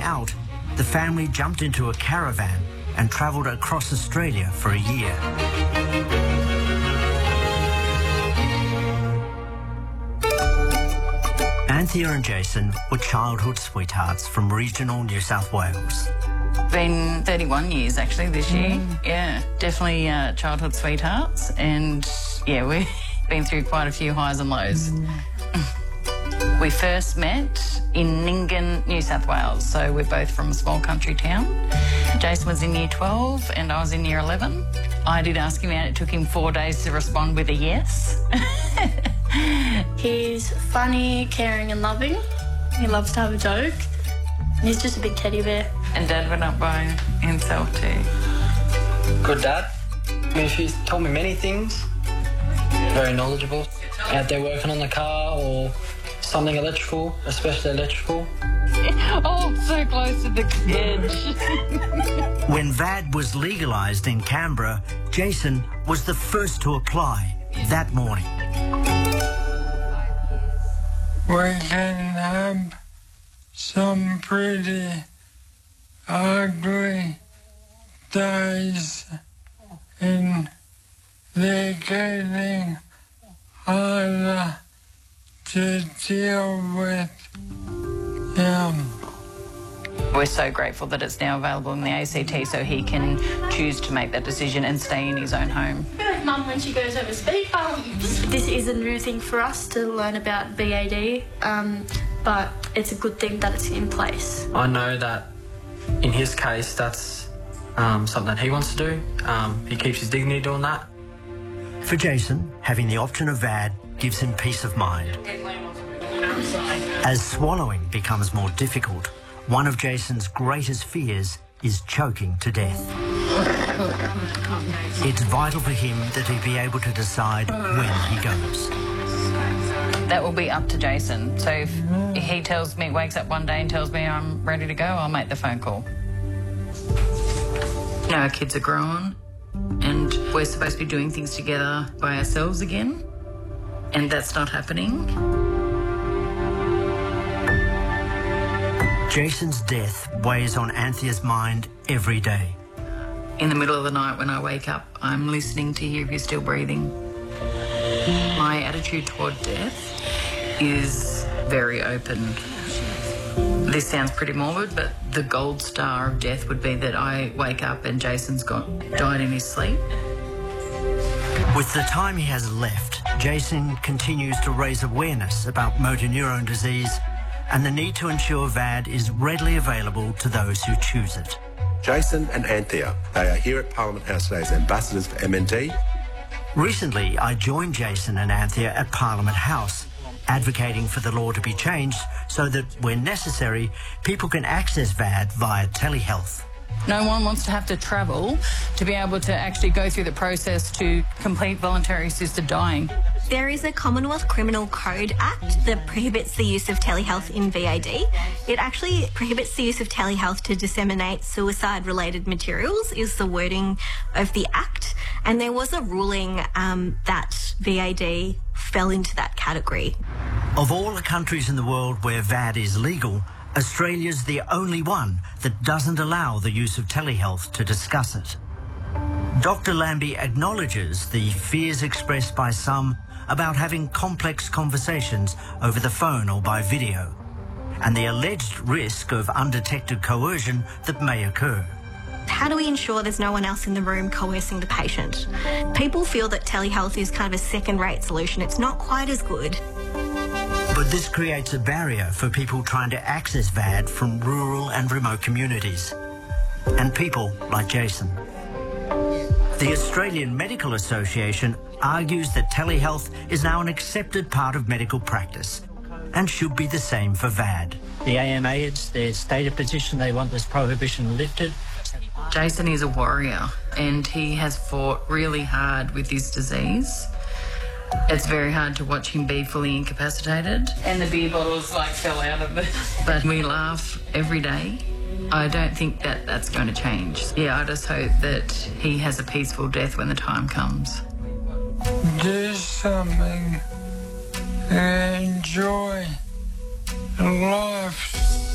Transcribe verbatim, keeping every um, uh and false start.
out, the family jumped into a caravan and travelled across Australia for a year. Anthea and Jason were childhood sweethearts from regional New South Wales. Been thirty-one years actually this year. Mm. Yeah, definitely uh, childhood sweethearts, and yeah, we've been through quite a few highs and lows. Mm. We first met in Nyngan, New South Wales, so we're both from a small country town. Jason was in year twelve and I was in year eleven. I did ask him out, it took him four days to respond with a yes. He's funny, caring and loving. He loves to have a joke. He's just a big teddy bear. And Dad went up by himself too. Good dad. I mean, she's told me many things. Very knowledgeable. Out there working on the car or something electrical, especially electrical. Oh, so close to the edge. When V A D was legalised in Canberra, Jason was the first to apply that morning. We can have some pretty ugly days, and they're getting harder to deal with. Um, We're so grateful that it's now available in the A C T so he can choose to make that decision and stay in his own home. Mum, when she goes over speed bumps. This is a new thing for us to learn about V A D, um, but it's a good thing that it's in place. I know that in his case, that's um, something that he wants to do. Um, he keeps his dignity doing that. For Jason, having the option of V A D gives him peace of mind. As swallowing becomes more difficult, one of Jason's greatest fears is choking to death. It's vital for him that he be able to decide when he goes. That will be up to Jason. So if he tells me, wakes up one day and tells me I'm ready to go, I'll make the phone call. You know, our kids are grown and we're supposed to be doing things together by ourselves again, and that's not happening. Jason's death weighs on Anthea's mind every day. In the middle of the night when I wake up, I'm listening to hear if you're still breathing. My attitude toward death is very open. This sounds pretty morbid, but the gold star of death would be that I wake up and Jason's got, died in his sleep. With the time he has left, Jason continues to raise awareness about motor neurone disease and the need to ensure V A D is readily available to those who choose it. Jason and Anthea, they are here at Parliament House today as ambassadors for M N D. Recently, I joined Jason and Anthea at Parliament House, advocating for the law to be changed so that, when necessary, people can access V A D via telehealth. No one wants to have to travel to be able to actually go through the process to complete voluntary assisted dying. There is a Commonwealth Criminal Code Act that prohibits the use of telehealth in V A D. It actually prohibits the use of telehealth to disseminate suicide-related materials, is the wording of the Act. And there was a ruling um, that V A D fell into that category. Of all the countries in the world where V A D is legal, Australia's the only one that doesn't allow the use of telehealth to discuss it. Doctor Lambie acknowledges the fears expressed by some about having complex conversations over the phone or by video, and the alleged risk of undetected coercion that may occur. How do we ensure there's no one else in the room coercing the patient? People feel that telehealth is kind of a second-rate solution. It's not quite as good. But this creates a barrier for people trying to access V A D from rural and remote communities, and people like Jason. The Australian Medical Association argues that telehealth is now an accepted part of medical practice and should be the same for V A D. The A M A, it's their stated position, they want this prohibition lifted. Jason is a warrior and he has fought really hard with his disease. It's very hard to watch him be fully incapacitated. And the beer bottles like fell out of it. But we laugh every day. I don't think that that's going to change. Yeah, I just hope that he has a peaceful death when the time comes. Do something and enjoy life.